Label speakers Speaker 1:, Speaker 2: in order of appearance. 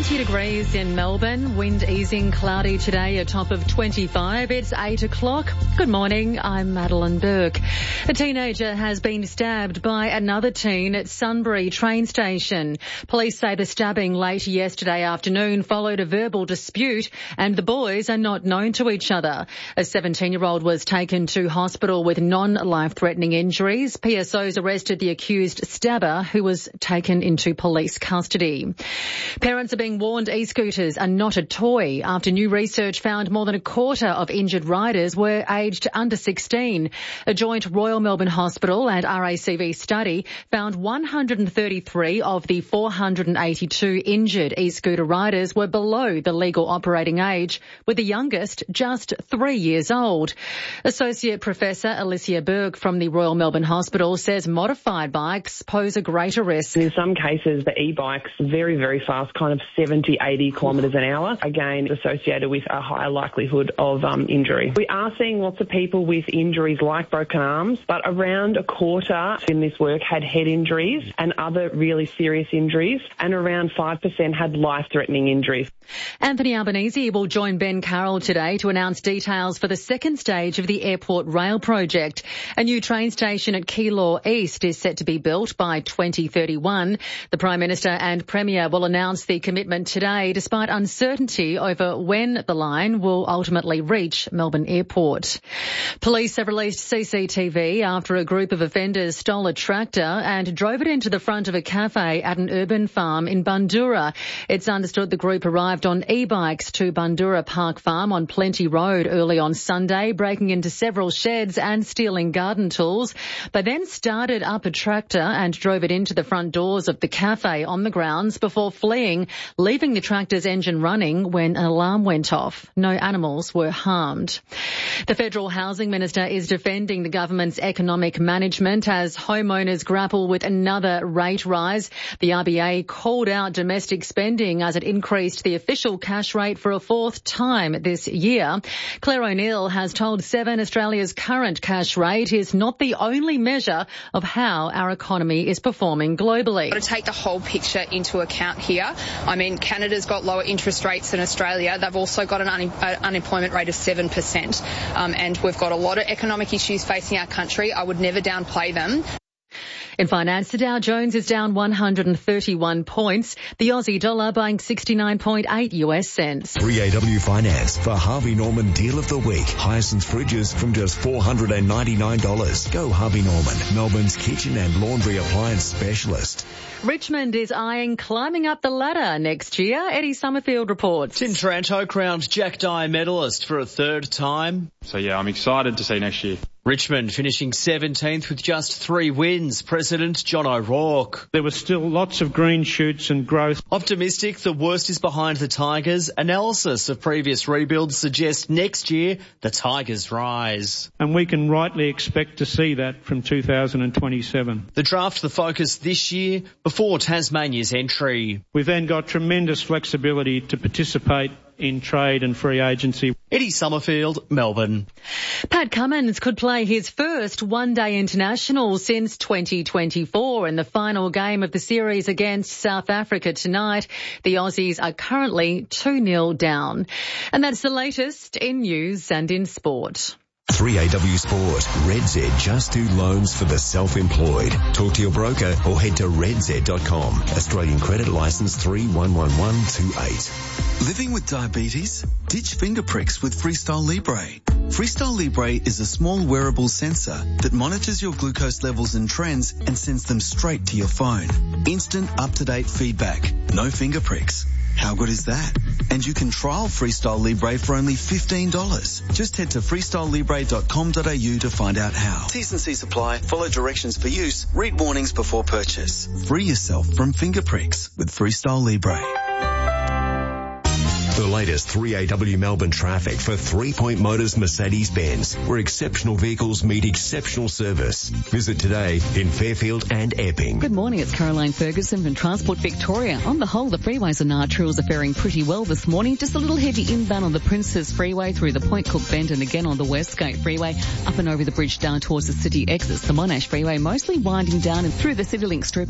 Speaker 1: 20 degrees in Melbourne, wind easing, cloudy today, a top of 25. It's 8 o'clock. Good morning, I'm Madeline Burke. A teenager has been stabbed by another teen at Sunbury train station. Police say the stabbing late yesterday afternoon followed a verbal dispute and the boys are not known to each other. A 17-year-old was taken to hospital with non-life-threatening injuries. PSOs arrested the accused stabber who was taken into police custody. Parents are being warned e-scooters are not a toy after new research found more than a quarter of injured riders were aged under 16. A joint Royal Melbourne Hospital and RACV study found 133 of the 482 injured e-scooter riders were below the legal operating age, with the youngest just 3 years old. Associate Professor Alicia Berg from the Royal Melbourne Hospital says modified bikes pose a greater risk.
Speaker 2: In some cases, the e-bikes very, very fast, kind of 70, 80 kilometres an hour, again associated with a higher likelihood of injury. We are seeing lots of people with injuries like broken arms, but around a quarter in this work had head injuries and other really serious injuries, and around 5% had life-threatening injuries.
Speaker 1: Anthony Albanese will join Ben Carroll today to announce details for the second stage of the Airport Rail project. A new train station at Keilor East is set to be built by 2031. The Prime Minister and Premier will announce the commitment today, despite uncertainty over when the line will ultimately reach Melbourne Airport. Police have released CCTV after a group of offenders stole a tractor and drove it into the front of a cafe at an urban farm in Bundoora. It's understood the group arrived on e-bikes to Bundoora Park Farm on Plenty Road early on Sunday, breaking into several sheds and stealing garden tools. They then started up a tractor and drove it into the front doors of the cafe on the grounds before fleeing, leaving the tractor's engine running when an alarm went off. No animals were harmed. The Federal Housing Minister is defending the government's economic management as homeowners grapple with another rate rise. The RBA called out domestic spending as it increased the official cash rate for a fourth time this year. Claire O'Neill has told Seven Australia's current cash rate is not the only measure of how our economy is performing globally.
Speaker 3: Got to take the whole picture into account here. I mean, Canada's got lower interest rates than Australia. They've also got an unemployment rate of 7%. And we've got a lot of economic issues facing our country. I would never downplay them.
Speaker 1: In finance, the Dow Jones is down 131 points. The Aussie dollar buying 69.8 US cents.
Speaker 4: 3AW Finance for Harvey Norman Deal of the Week. Hyacinth fridges from just $499. Go Harvey Norman, Melbourne's kitchen and laundry appliance specialist.
Speaker 1: Richmond is eyeing climbing up the ladder next year. Eddie Summerfield reports.
Speaker 5: Tim Taranto crowned Jack Dyer medalist for a third time.
Speaker 6: So yeah, I'm excited to see next year.
Speaker 5: Richmond finishing 17th with just 3 wins. President John O'Rourke.
Speaker 7: There were still lots of green shoots and growth.
Speaker 5: Optimistic the worst is behind the Tigers. Analysis of previous rebuilds suggests next year the Tigers rise.
Speaker 7: And we can rightly expect to see that from 2027.
Speaker 5: The draft the focus this year before Tasmania's entry.
Speaker 7: We've then got tremendous flexibility to participate in trade and free agency.
Speaker 5: Eddie Summerfield, Melbourne.
Speaker 1: Pat Cummins could play his first one-day international since 2024 in the final game of the series against South Africa tonight. The Aussies are currently 2-0 down. And that's the latest in news and in sport.
Speaker 4: 3AW Sport. RedZ just do loans for the self-employed. Talk to your broker or head to redz.com. Australian credit licence 311128.
Speaker 8: Living with diabetes? Ditch finger pricks with Freestyle Libre. Freestyle Libre is a small wearable sensor that monitors your glucose levels and trends and sends them straight to your phone. Instant, up-to-date feedback. No finger pricks. How good is that? And you can trial Freestyle Libre for only $15. Just head to freestylelibre.com.au to find out how. T's and C's apply. Follow directions for use. Read warnings before purchase. Free yourself from finger pricks with Freestyle Libre.
Speaker 4: The latest 3AW Melbourne traffic for 3 Point Motors Mercedes-Benz, where exceptional vehicles meet exceptional service. Visit today in Fairfield and Epping.
Speaker 9: Good morning, it's Caroline Ferguson from Transport Victoria. On the whole, the freeways and arterials are faring pretty well this morning. Just a little heavy inbound on the Princes Freeway through the Point Cook Bend and again on the Westgate Freeway, up and over the bridge down towards the city exits. The Monash Freeway mostly winding down and through the CityLink Strip